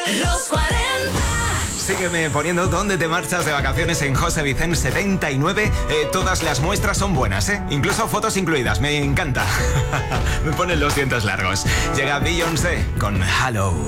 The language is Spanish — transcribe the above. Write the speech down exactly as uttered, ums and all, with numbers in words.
Los cuarenta. Sígueme poniendo dónde te marchas de vacaciones en José Vicente setenta y nueve. Eh, todas las muestras son buenas, ¿eh? Incluso fotos incluidas. Me encanta. Me ponen los dientes largos. Llega Beyoncé con Hello.